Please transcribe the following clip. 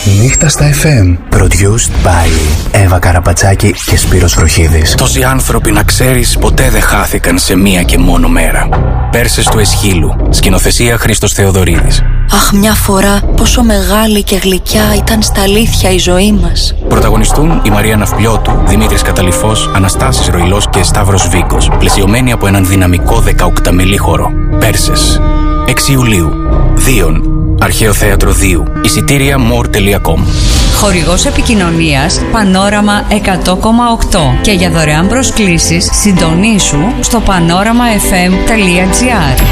Νύχτα στα FM. Produced by Εύα Καραπατσάκη και Σπύρος Βροχίδης. Τόσοι άνθρωποι, να ξέρεις, ποτέ δεν χάθηκαν σε μία και μόνο μέρα. Πέρσες του Εσχύλου. Σκηνοθεσία Χρήστος Θεοδωρίδης. Αχ, μια φορά πόσο μεγάλη και γλυκιά ήταν στα αλήθεια η ζωή μας. Πρωταγωνιστούν η Μαρία Ναυπλιώτου, Δημήτρης Καταλυφός, Αναστάσης Ροϊλός και Σταύρος Βίκος, πλαισιωμένοι από έναν δυναμικό 18μελή χώρο. Πέρσες. 6 Ιουλίου. Δίον. Αρχαίο Θέατρο Δίου. Εισιτήρια more.com. Χορηγός επικοινωνίας Πανόραμα 100,8 και για δωρεάν προσκλήσεις συντονίσου στο panoramafm.gr.